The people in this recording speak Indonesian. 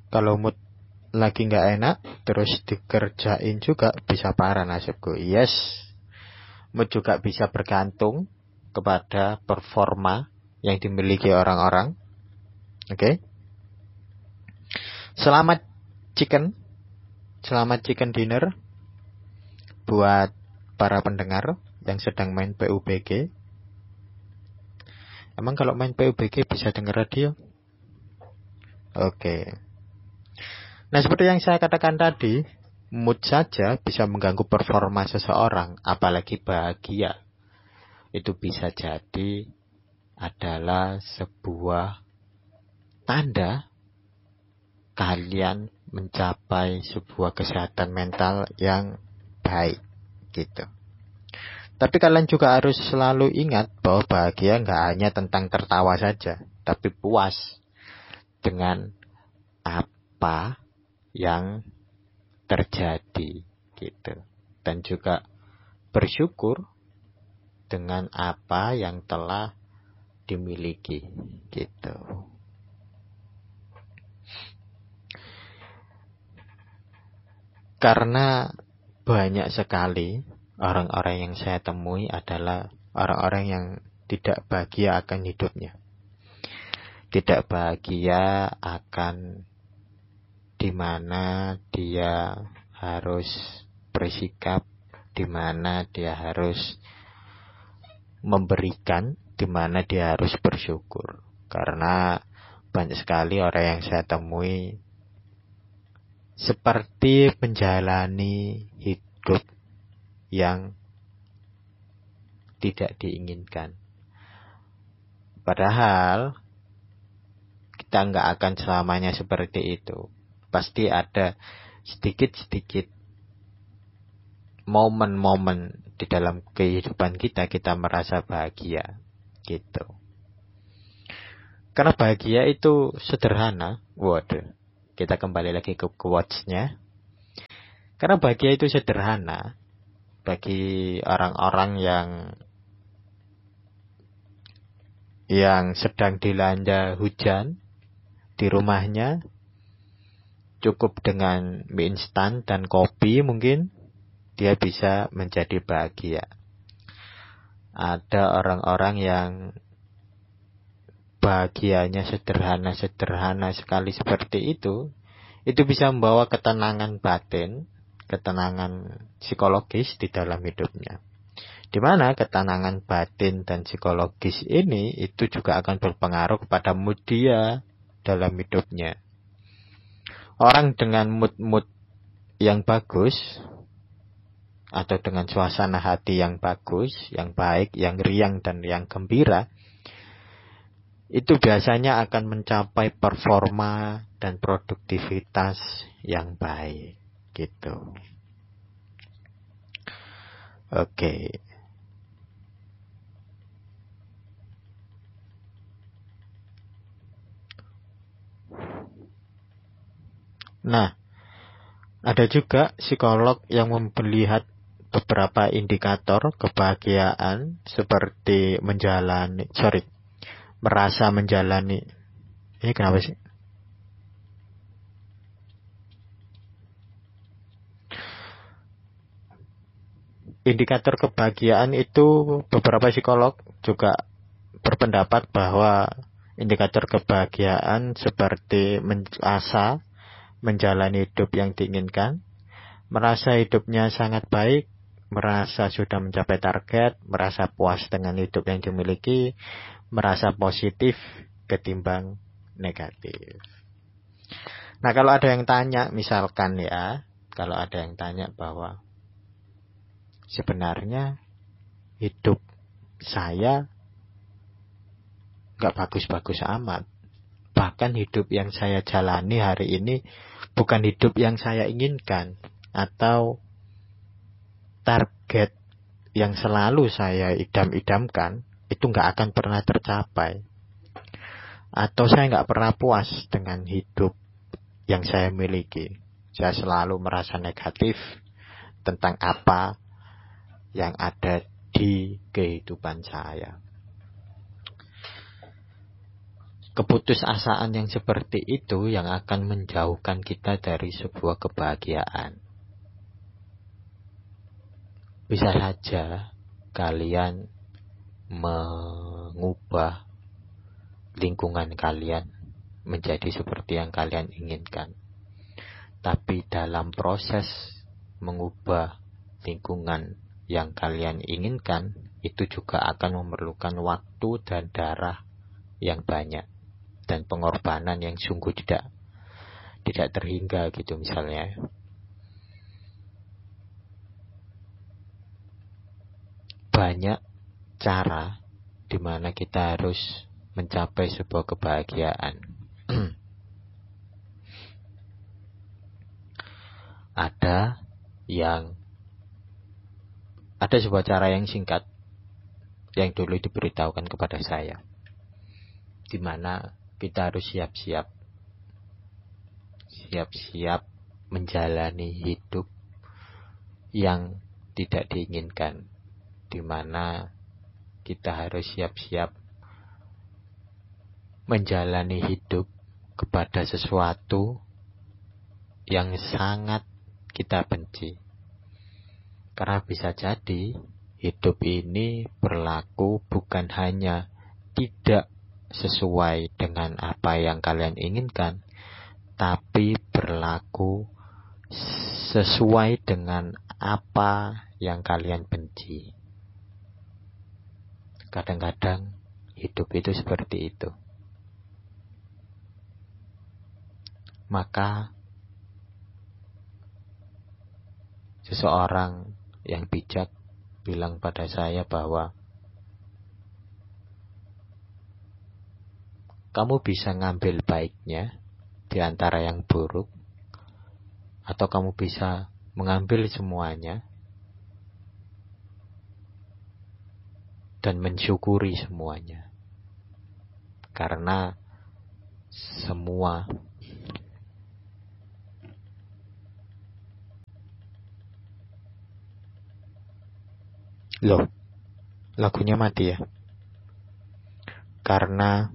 Kalau mood lagi nggak enak, terus dikerjain juga bisa parah nasibku. Yes, mood juga bisa bergantung kepada performa yang dimiliki orang-orang. Oke. Selamat chicken dinner buat para pendengar yang sedang main PUBG. Emang kalau main PUBG bisa denger radio? Oke. Nah, seperti yang saya katakan tadi, mood saja bisa mengganggu performa seseorang, apalagi bahagia. Itu bisa jadi adalah sebuah tanda kalian mencapai sebuah kesehatan mental yang baik, gitu. Tapi kalian juga harus selalu ingat bahwa bahagia nggak hanya tentang tertawa saja, tapi puas dengan apa yang terjadi, gitu. Dan juga bersyukur dengan apa yang telah dimiliki, gitu. Karena banyak sekali orang-orang yang saya temui adalah orang-orang yang tidak bahagia akan hidupnya. Tidak bahagia akan di mana dia harus bersikap, di mana dia harus memberikan, di mana dia harus bersyukur. Karena banyak sekali orang yang saya temui seperti menjalani hidup yang tidak diinginkan. Padahal kita nggak akan selamanya seperti itu. Pasti ada sedikit-sedikit momen-momen di dalam kehidupan kita merasa bahagia, gitu. Karena bahagia itu sederhana. Waduh, kita kembali lagi ke quotes-nya. Karena bahagia itu sederhana bagi orang-orang yang sedang dilanda hujan di rumahnya, cukup dengan mie instan dan kopi mungkin dia bisa menjadi bahagia. Ada orang-orang yang bahagianya sederhana sekali seperti itu bisa membawa ketenangan batin, ketenangan psikologis di dalam hidupnya. Di mana ketenangan batin dan psikologis ini itu juga akan berpengaruh kepada mood dia dalam hidupnya. Orang dengan mood yang bagus atau dengan suasana hati yang bagus, yang baik, yang riang dan yang gembira, itu biasanya akan mencapai performa dan produktivitas yang baik, gitu. Oke. Nah, ada juga psikolog yang melihat beberapa indikator kebahagiaan seperti merasa menjalani. Ini kenapa sih? Indikator kebahagiaan itu beberapa psikolog juga berpendapat bahwa indikator kebahagiaan seperti merasa menjalani hidup yang diinginkan, merasa hidupnya sangat baik, merasa sudah mencapai target, merasa puas dengan hidup yang dimiliki, merasa positif ketimbang negatif. Nah, kalau ada yang tanya, misalkan ya, kalau ada yang tanya bahwa sebenarnya hidup saya gak bagus-bagus amat, bahkan hidup yang saya jalani hari ini bukan hidup yang saya inginkan, atau target yang selalu saya idam-idamkan itu gak akan pernah tercapai, atau saya gak pernah puas dengan hidup yang saya miliki. Saya selalu merasa negatif tentang apa yang ada di kehidupan saya. keputusasaan yang seperti itu yang akan menjauhkan kita dari sebuah kebahagiaan. Bisa saja kalian mengubah lingkungan kalian menjadi seperti yang kalian inginkan. Tapi dalam proses mengubah lingkungan yang kalian inginkan, itu juga akan memerlukan waktu dan darah yang banyak dan pengorbanan yang sungguh tidak terhingga gitu misalnya. Banyak cara di mana kita harus mencapai sebuah kebahagiaan. Ada sebuah cara yang singkat yang dulu diberitahukan kepada saya, di mana kita harus siap-siap menjalani hidup yang tidak diinginkan, di mana kita harus siap-siap menjalani hidup kepada sesuatu yang sangat kita benci. Karena bisa jadi hidup ini berlaku bukan hanya tidak sesuai dengan apa yang kalian inginkan, tapi berlaku sesuai dengan apa yang kalian benci. Kadang-kadang hidup itu seperti itu. Maka seseorang yang bijak bilang pada saya bahwa kamu bisa ngambil baiknya di antara yang buruk, atau kamu bisa mengambil semuanya dan mensyukuri semuanya. Karena semua lagunya mati ya. Karena